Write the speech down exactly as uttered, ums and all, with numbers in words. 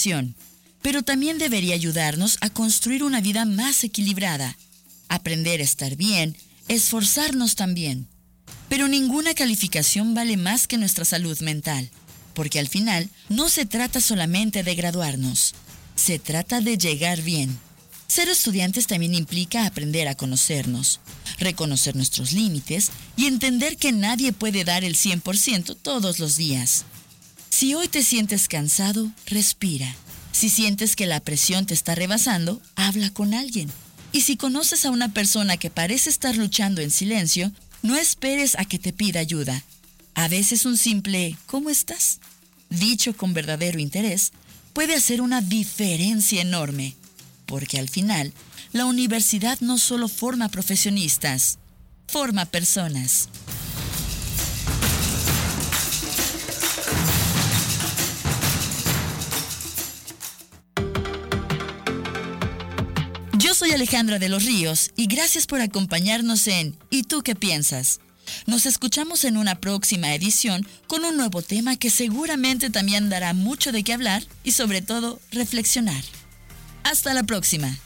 motivación, pero también debería ayudarnos a construir una vida más equilibrada, aprender a estar bien, esforzarnos también. Pero ninguna calificación vale más que nuestra salud mental, porque al final no se trata solamente de graduarnos, se trata de llegar bien. Ser estudiantes también implica aprender a conocernos, reconocer nuestros límites y entender que nadie puede dar el cien por ciento todos los días. Si hoy te sientes cansado, respira. Si sientes que la presión te está rebasando, habla con alguien. Y si conoces a una persona que parece estar luchando en silencio, no esperes a que te pida ayuda. A veces un simple ¿cómo estás?, dicho con verdadero interés, puede hacer una diferencia enorme. Porque al final, la universidad no solo forma profesionistas, forma personas. Yo soy Alejandra de los Ríos y gracias por acompañarnos en ¿Y tú qué piensas? Nos escuchamos en una próxima edición con un nuevo tema que seguramente también dará mucho de qué hablar y sobre todo reflexionar. Hasta la próxima.